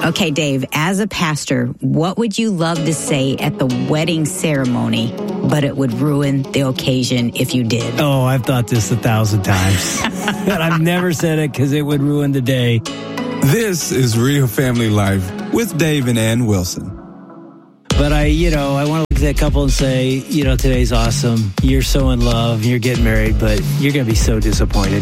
Okay, Dave, as a pastor, what would you love to say at the wedding ceremony, but it would ruin the occasion if you did? Oh, I've thought this 1,000 times. But I've never said it because it would ruin the day. This is Real Family Life with Dave and Ann Wilson. But I want to look at that couple and say, today's awesome. You're so in love. You're getting married, but you're going to be so disappointed.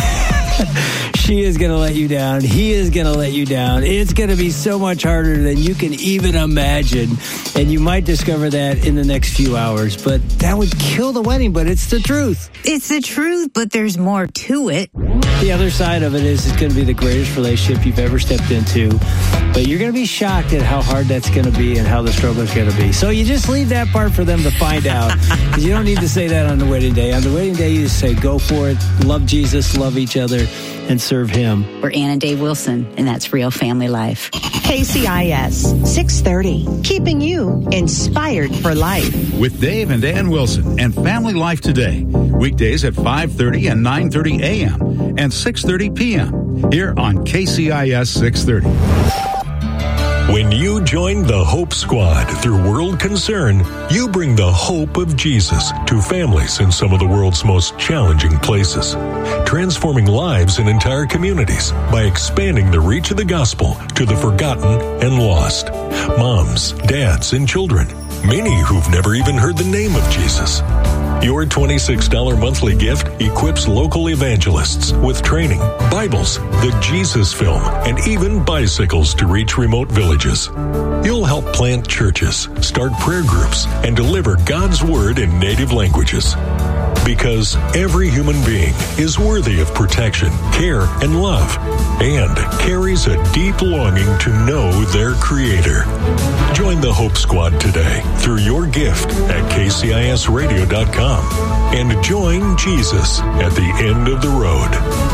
She is going to let you down. He is going to let you down. It's going to be so much harder than you can even imagine. And you might discover that in the next few hours. But that would kill the wedding, but it's the truth. It's the truth, but there's more to it. The other side of it is it's going to be the greatest relationship you've ever stepped into. But you're going to be shocked at how hard that's going to be and how the struggle is going to be. So you just leave that part for them to find out. Because you don't need to say that on the wedding day. On the wedding day, you just say, go for it. Love Jesus, love each other, and serve Him. We're Ann and Dave Wilson, and that's Real Family Life. KCIS 630, keeping you inspired for life. With Dave and Ann Wilson and Family Life Today. Weekdays at 5:30 and 9:30 a.m. and 6:30 p.m. here on KCIS 630. When you join the Hope Squad through World Concern, you bring the hope of Jesus to families in some of the world's most challenging places, transforming lives and entire communities by expanding the reach of the gospel to the forgotten and lost. Moms, dads, and children, many who've never even heard the name of Jesus. Your $26 monthly gift equips local evangelists with training, Bibles, the Jesus film, and even bicycles to reach remote villages. You'll help plant churches, start prayer groups, and deliver God's Word in native languages. Because every human being is worthy of protection, care, and love, and carries a deep longing to know their Creator. Join the Hope Squad today through your gift at kcisradio.com and join Jesus at the end of the road.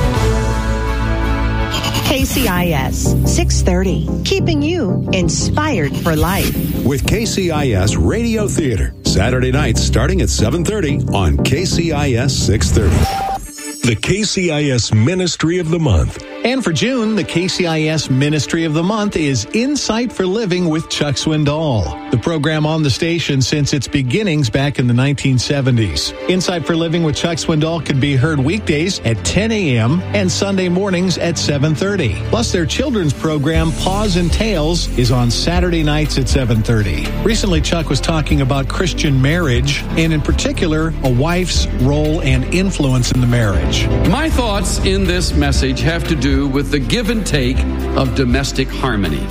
KCIS 630, keeping you inspired for life. With KCIS Radio Theater, Saturday nights starting at 7:30 on KCIS 630. The KCIS Ministry of the Month. And for June, the KCIS Ministry of the Month is Insight for Living with Chuck Swindoll, the program on the station since its beginnings back in the 1970s. Insight for Living with Chuck Swindoll can be heard weekdays at 10 a.m. and Sunday mornings at 7:30. Plus, their children's program, Paws and Tales, is on Saturday nights at 7:30. Recently, Chuck was talking about Christian marriage, and in particular, a wife's role and influence in the marriage. My thoughts in this message have to do with the give and take of domestic harmony.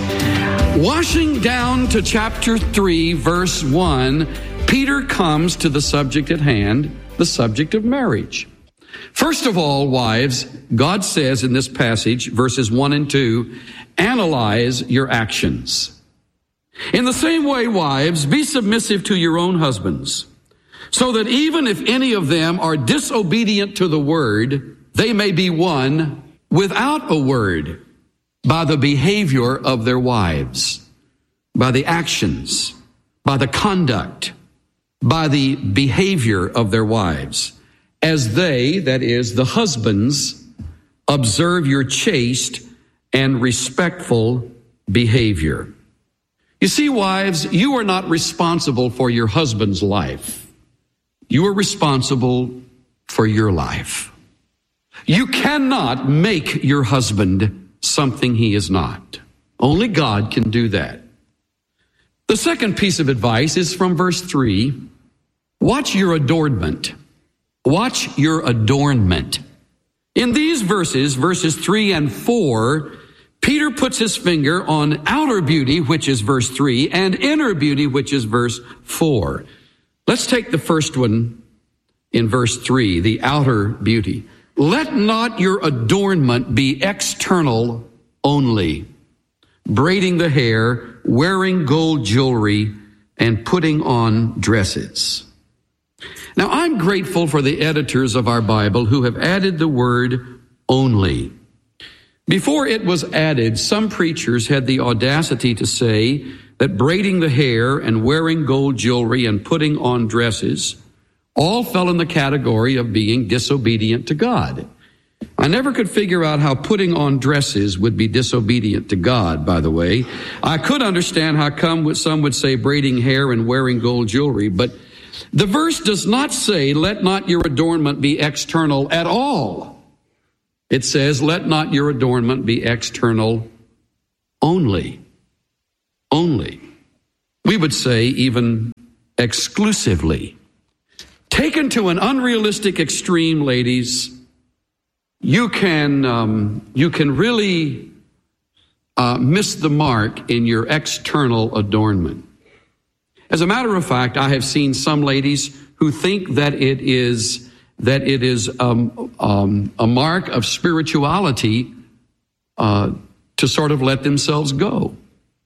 Washing down to chapter 3, verse 1, Peter comes to the subject at hand, the subject of marriage. First of all, wives, God says in this passage, verses 1 and 2, analyze your actions. In the same way, wives, be submissive to your own husbands, so that even if any of them are disobedient to the word, they may be won without a word by the behavior of their wives, by the actions, by the conduct, by the behavior of their wives, as they, that is, the husbands, observe your chaste and respectful behavior. You see, wives, you are not responsible for your husband's life. You are responsible for your life. You cannot make your husband something he is not. Only God can do that. The second piece of advice is from verse 3. Watch your adornment. Watch your adornment. In these verses 3 and 4, Peter puts his finger on outer beauty, which is verse 3, and inner beauty, which is verse 4. Let's take the first one in verse 3, the outer beauty. Let not your adornment be external only, braiding the hair, wearing gold jewelry, and putting on dresses. Now, I'm grateful for the editors of our Bible who have added the word only. Before it was added, some preachers had the audacity to say that braiding the hair and wearing gold jewelry and putting on dresses all fell in the category of being disobedient to God. I never could figure out how putting on dresses would be disobedient to God, by the way. I could understand how some would say braiding hair and wearing gold jewelry, but the verse does not say, let not your adornment be external at all. It says, let not your adornment be external only. Only. We would say even exclusively. Taken to an unrealistic extreme, ladies, you can really miss the mark in your external adornment. As a matter of fact, I have seen some ladies who think that it is a mark of spirituality to sort of let themselves go.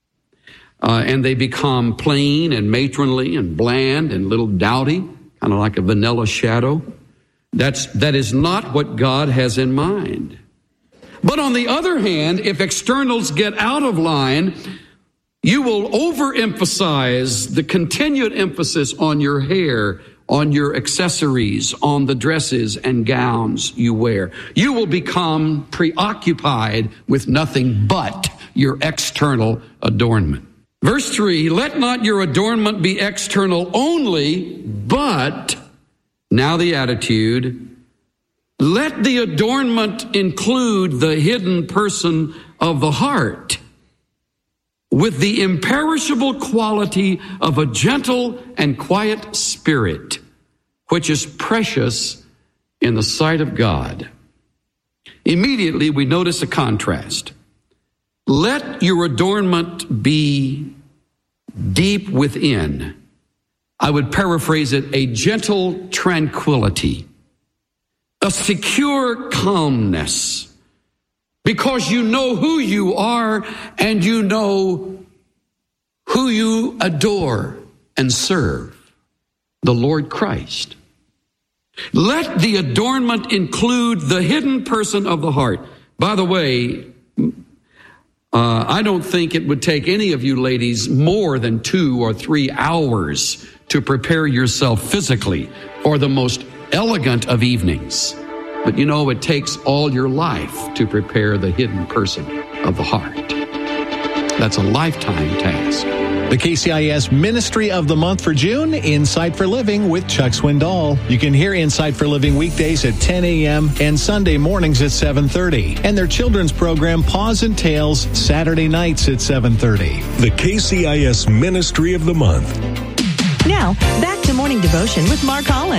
And they become plain and matronly and bland and a little dowdy, kind of like a vanilla shadow. That is not what God has in mind. But on the other hand, if externals get out of line, you will overemphasize the continued emphasis on your hair, on your accessories, on the dresses and gowns you wear. You will become preoccupied with nothing but your external adornment. Verse 3, let not your adornment be external only, but, now the attitude, let the adornment include the hidden person of the heart with the imperishable quality of a gentle and quiet spirit, which is precious in the sight of God. Immediately we notice a contrast. Let your adornment be deep within. I would paraphrase it, a gentle tranquility, a secure calmness, because you know who you are and you know who you adore and serve, the Lord Christ. Let the adornment include the hidden person of the heart. By the way, I don't think it would take any of you ladies more than 2 or 3 hours to prepare yourself physically for the most elegant of evenings. But you know, it takes all your life to prepare the hidden person of the heart. That's a lifetime task. The KCIS Ministry of the Month for June, Insight for Living with Chuck Swindoll. You can hear Insight for Living weekdays at 10 a.m. and Sunday mornings at 7:30. And their children's program, Paws and Tales, Saturday nights at 7:30. The KCIS Ministry of the Month. Now, back to Morning Devotion with Mark Holland.